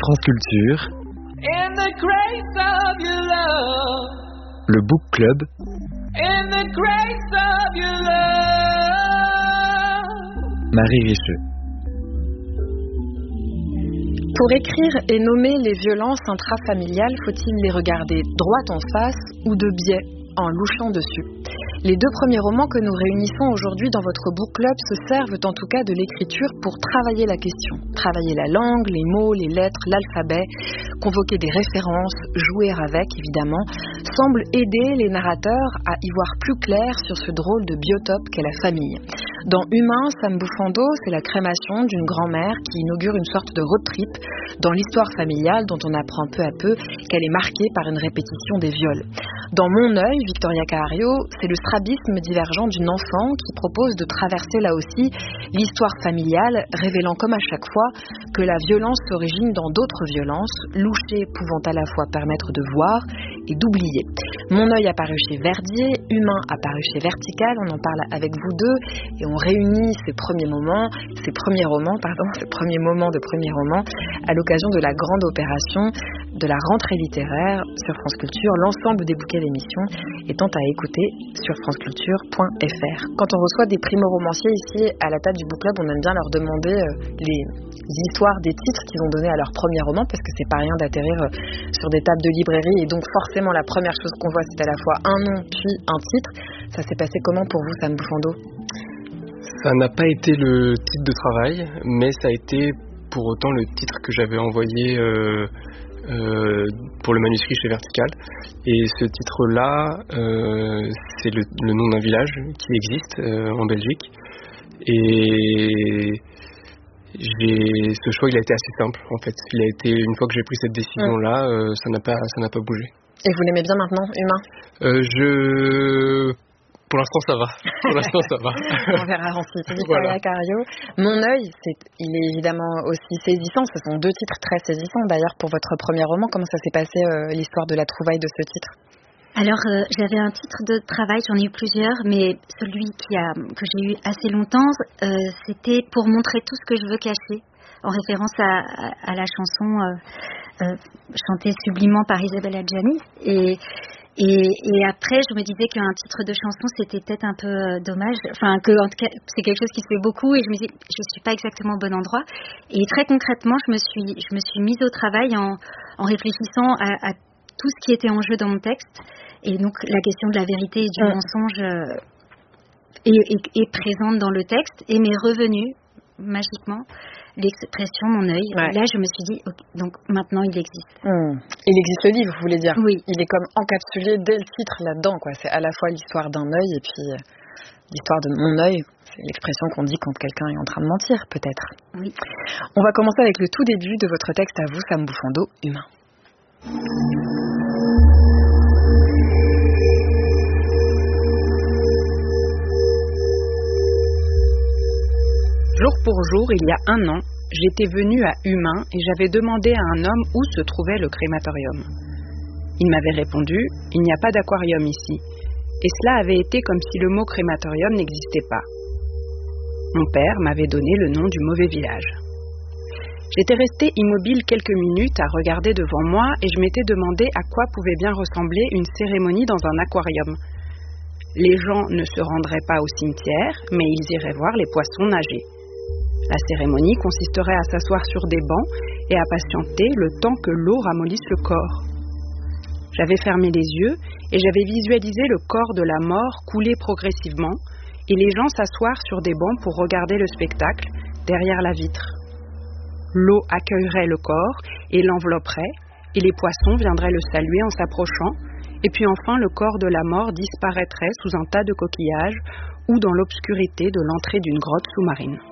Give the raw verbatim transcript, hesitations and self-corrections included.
France Culture, In the grace of your love, le Book Club, in the grace of your love. Marie Richeux. Pour écrire et nommer les violences intrafamiliales, faut-il les regarder droit en face ou de biais, en louchant dessus? Les deux premiers romans que nous réunissons aujourd'hui dans votre book club se servent en tout cas de l'écriture pour travailler la question. Travailler la langue, les mots, les lettres, l'alphabet, convoquer des références, jouer avec évidemment, semble aider les narrateurs à y voir plus clair sur ce drôle de biotope qu'est la famille. Dans Humain, Sam Bufando, c'est la crémation d'une grand-mère qui inaugure une sorte de road trip dans l'histoire familiale dont on apprend peu à peu qu'elle est marquée par une répétition des viols. Dans Mon œil, Victoria Cahario, c'est le strabisme divergent d'une enfant qui propose de traverser là aussi l'histoire familiale, révélant comme à chaque fois que la violence s'origine dans d'autres violences, louchées pouvant à la fois permettre de voir et d'oublier. Mon œil apparu chez Verdier, Humain apparu chez Vertical, on en parle avec vous deux et on réunit ces premiers moments, ces premiers romans, pardon, ces premiers moments de premiers romans à l'occasion de la grande opération de la rentrée littéraire sur France Culture, l'ensemble des bouquets d'émissions étant à écouter sur franceculture point f r. Quand on reçoit des primo-romanciers ici à la table du book club, on aime bien leur demander les histoires des titres qu'ils ont donnés à leur premier roman, parce que c'est pas rien d'atterrir sur des tables de librairie, et donc forcément la première chose qu'on voit c'est à la fois un nom puis un titre. Ça s'est passé comment pour vous, Sam Bufando? Ça n'a pas été le titre de travail, mais ça a été pour autant le titre que j'avais envoyé euh, euh, pour le manuscrit chez Vertical. Et ce titre-là, euh, c'est le, le nom d'un village qui existe euh, en Belgique. Et j'ai, ce choix, il a été assez simple en fait. Il a été, une fois que j'ai pris cette décision-là, euh, ça n'a pas, ça n'a pas bougé. Et vous l'aimez bien maintenant, Humain? euh, Je... Pour l'instant, ça va. Pour l'instant, ça va. On verra ensuite. Victoria voilà. Cahario. Mon œil, c'est, il est évidemment aussi saisissant. Ce sont deux titres très saisissants. D'ailleurs, pour votre premier roman, comment ça s'est passé, euh, l'histoire de la trouvaille de ce titre? Alors, euh, j'avais un titre de travail, j'en ai eu plusieurs, mais celui qui a, que j'ai eu assez longtemps, euh, c'était pour montrer tout ce que je veux cacher, en référence à, à, à la chanson euh, euh, chantée sublimement par Isabelle Adjani. Et Et, et après, je me disais qu'un titre de chanson, c'était peut-être un peu euh, dommage. Enfin, que en tout cas, c'est quelque chose qui se fait beaucoup. Et je me disais, je suis pas exactement au bon endroit. Et très concrètement, je me suis, je me suis mise au travail en, en réfléchissant à, à tout ce qui était en jeu dans mon texte. Et donc, la question de la vérité et du mmh. mensonge euh, est, est, est présente dans le texte et m'est revenue magiquement l'expression mon œil. Ouais. Là, je me suis dit, okay, donc maintenant il existe. Mmh. Il existe le livre, vous voulez dire? Oui. Il est comme encapsulé dès le titre là-dedans, quoi. C'est à la fois l'histoire d'un œil et puis euh, l'histoire de mon œil. C'est l'expression qu'on dit quand quelqu'un est en train de mentir, peut-être. Oui. On va commencer avec le tout début de votre texte à vous, Sam Bufando, Humain. Jour pour jour, il y a un an, j'étais venue à Humain et j'avais demandé à un homme où se trouvait le crématorium. Il m'avait répondu « Il n'y a pas d'aquarium ici ». Et cela avait été comme si le mot crématorium n'existait pas. Mon père m'avait donné le nom du mauvais village. J'étais restée immobile quelques minutes à regarder devant moi et je m'étais demandé à quoi pouvait bien ressembler une cérémonie dans un aquarium. Les gens ne se rendraient pas au cimetière, mais ils iraient voir les poissons nager. La cérémonie consisterait à s'asseoir sur des bancs et à patienter le temps que l'eau ramollisse le corps. J'avais fermé les yeux et j'avais visualisé le corps de la mort couler progressivement et les gens s'asseoir sur des bancs pour regarder le spectacle derrière la vitre. L'eau accueillerait le corps et l'envelopperait et les poissons viendraient le saluer en s'approchant et puis enfin le corps de la mort disparaîtrait sous un tas de coquillages ou dans l'obscurité de l'entrée d'une grotte sous-marine.